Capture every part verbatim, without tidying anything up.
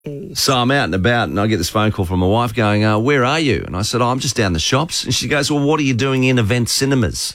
So I'm out and about and I get this phone call from my wife going, uh, where are you? And I said, oh, I'm just down the shops. And she goes, well, what are you doing in Event Cinemas?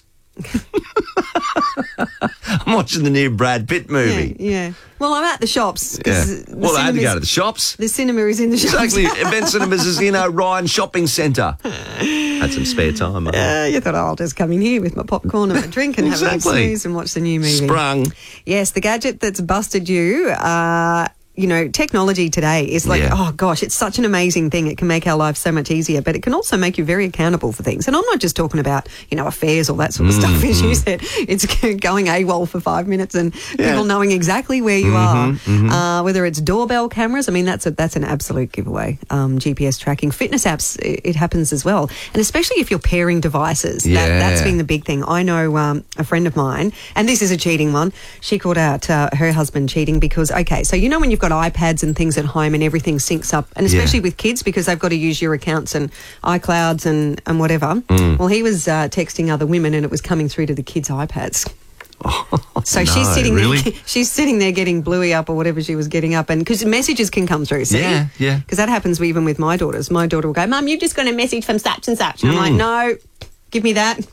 I'm watching the new Brad Pitt movie. Yeah, yeah. Well, I'm at the shops. Yeah. Well, I had to go to the shops. The cinema is in the shops. Exactly. Event Cinemas is in Ryan Shopping Centre. Had some spare time. Yeah, uh, you thought, oh, I'll just come in here with my popcorn and my drink and exactly. have a snooze and watch the new movie. Sprung. Yes, the gadget that's busted you. Uh, you know, technology today is like, yeah. oh gosh, it's such an amazing thing. It can make our lives so much easier, but it can also make you very accountable for things. And I'm not just talking about, you know, affairs, all that sort of mm, stuff, as mm. you said. It's going AWOL for five minutes and yeah. people knowing exactly where you mm-hmm, are. Mm-hmm. Uh, whether it's doorbell cameras, I mean, that's a, that's an absolute giveaway. Um, G P S tracking, fitness apps, it, it happens as well. And especially if you're pairing devices, yeah. that, that's been the big thing. I know um, a friend of mine, and this is a cheating one, she called out uh, her husband cheating because, okay, so you know when you've got iPads and things at home and everything syncs up, and especially yeah. with kids because they've got to use your accounts and iClouds and, and whatever. Mm. Well, he was uh, texting other women and it was coming through to the kids' iPads. Oh, so no, she's sitting really? there. She's sitting there getting bluey up or whatever she was getting up, and because messages can come through. See? Yeah, yeah. Because that happens even with my daughters. My daughter will go, "Mum, you've just got a message from such and such," and Mm. I'm like, "No, give me that."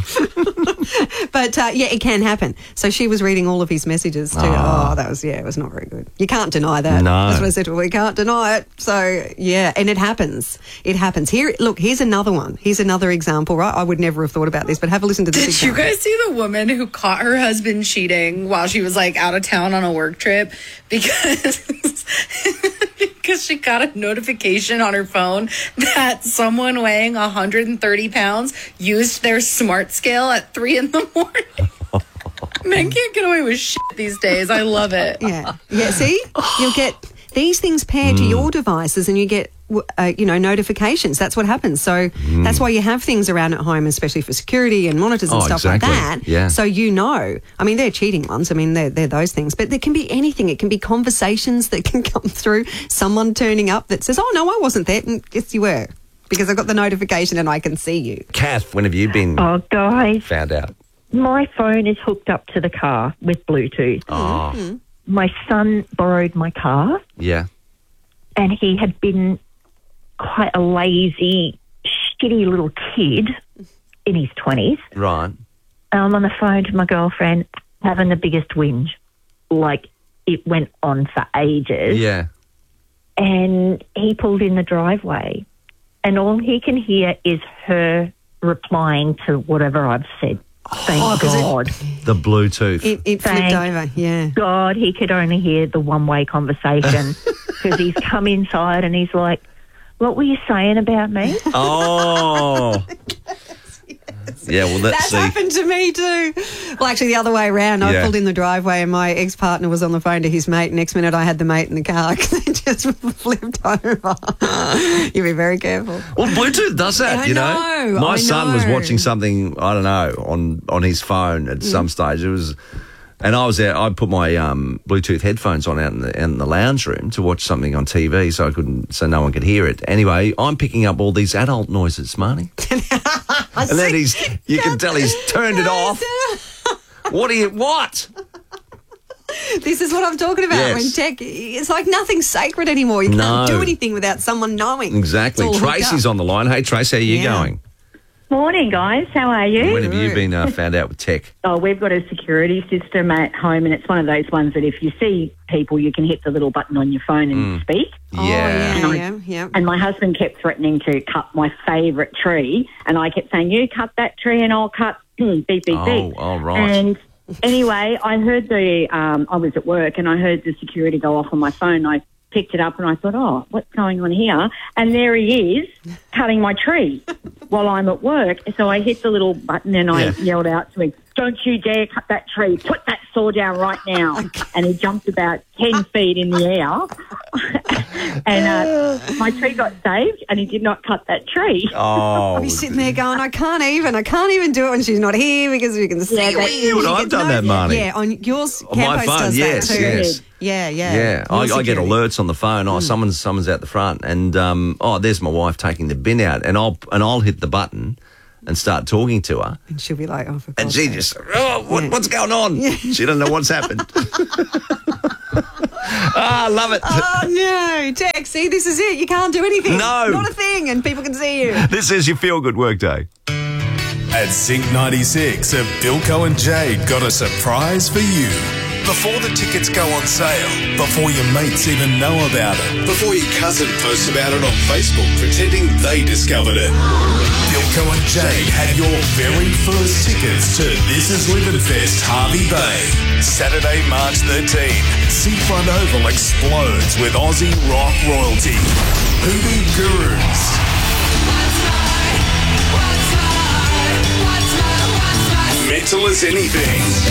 But uh, yeah, it can happen. So she was reading all of his messages too. Oh. oh, that was yeah, it was not very good. You can't deny that. No. That's what I said. Well, we can't deny it. So yeah, and it happens. It happens. Here, look, here's another one. Here's another example. Right, I would never have thought about this, but have a listen to this. Did example. you guys see the woman who caught her husband cheating while she was like out of town on a work trip because because she got a notification on her phone that someone weighing one hundred thirty pounds used their smart scale at three in the morning. Men can't get away with shit these days. I love it. Yeah. Yeah. See, you'll get these things paired to your devices and you get, uh, you know, notifications. That's what happens. So mm. that's why you have things around at home, especially for security and monitors and oh, stuff exactly. like that. Yeah. So you know, I mean, they're cheating ones. I mean, they're, they're those things. But there can be anything. It can be conversations that can come through, someone turning up that says, oh, no, I wasn't there. And yes, you were. Because I got the notification and I can see you. Kath, when have you been oh, guys, found out? My phone is hooked up to the car with Bluetooth. Oh. Mm-hmm. My son borrowed my car. Yeah. And he had been quite a lazy, shitty little kid in his twenties. Right. I'm on the phone to my girlfriend having the biggest whinge. Like, it went on for ages. Yeah. And he pulled in the driveway. And all he can hear is her replying to whatever I've said. Thank Oh, 'cause it- God. The Bluetooth. It, it flipped Thank over. Yeah. God, he could only hear the one-way conversation because he's come inside and he's like, what were you saying about me? Oh. Yeah, well, let's That's see. happened to me too. Well, actually, the other way around. I Yeah. pulled in the driveway and my ex-partner was on the phone to his mate. Next minute, I had the mate in the car because it just flipped over. You be very careful. Well, Bluetooth does that, I you know. know, My I son was know. watching something, I don't know, on, on his phone at some stage. It was, and I was there. I put my um, Bluetooth headphones on out in, the, out in the lounge room to watch something on T V, so I couldn't, so no one could hear it. Anyway, I'm picking up all these adult noises, Marnie. And then he's, you can tell he's turned it off. What are you, what? This is what I'm talking about. Yes. When tech, it's like nothing's sacred anymore. You can't No. do anything without someone knowing. Exactly. It's all hooked Tracy's up. on the line. Hey, Tracy, how are you Yeah. going? Morning, guys. How are you? When have you been uh, found out with tech? Oh, we've got a security system at home, and it's one of those ones that if you see people, you can hit the little button on your phone and speak. Oh, Yeah. yeah, I- yeah, yeah. And my husband kept threatening to cut my favourite tree, and I kept saying, you cut that tree and I'll cut beep, beep, beep. Oh, oh, right. And anyway, I heard the, um, I was at work, and I heard the security go off on my phone. I picked it up and I thought, oh, what's going on here? And there he is cutting my tree while I'm at work. So I hit the little button and I Yeah. yelled out to him, don't you dare cut that tree. Put that saw down right now. And he jumped about ten feet in the air. And uh, my tree got saved and he did not cut that tree. Oh. I'll be sitting there going, I can't even, I can't even do it when she's not here because we can see Yeah, that. that- You and she I've gets done that, Marnie. Yeah, on yours, On my Campost phone, does yes, that too. yes. Yeah, yeah. Yeah, I, Your I get security. alerts on the phone. Oh, someone's someone's out the front, and um, oh, there's my wife taking the bin out, and I'll and I'll hit the button and start talking to her, And she'll be like, oh, for and God's she sake. just, oh, what, what's going on? She doesn't know what's happened. Ah, I love it. Oh, no. Tex, see, this is it. You can't do anything. No. Not a thing, and people can see you. This is your feel-good workday. At Sync ninety-six, Bilko and Jade got a surprise for you. Before the tickets go on sale, before your mates even know about it, before your cousin posts about it on Facebook pretending they discovered it, Bilko and Jade had your very first tickets to This Is Living Fest Harvey Bay. Saturday, March thirteenth. Seafront Oval explodes with Aussie rock royalty. Hoodoo Gurus. Mental as anything.